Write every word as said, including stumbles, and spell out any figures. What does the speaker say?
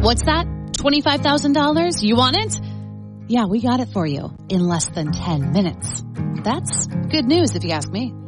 What's that? twenty-five thousand dollars? You want it? Yeah, we got it for you in less than ten minutes. That's good news if you ask me.